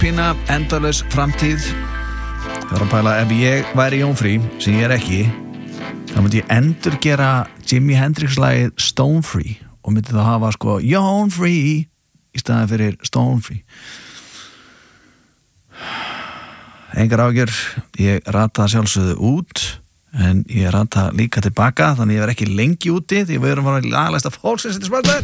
pína, endalaus framtíð. Það var að pæla, ef ég væri Jónfrí, sem ég ekki, þá myndi ég endurgera Jimi Hendrix lagið Stonefree og myndi það hafa sko Jónfrí í staðan fyrir Stonefree. Engar ágjör, ég rata sjálfsögðu út, en ég rata líka tilbaka, þannig ég verð ekki lengi úti, því við erum að fara að laglæsta fólk sem setur spöldið.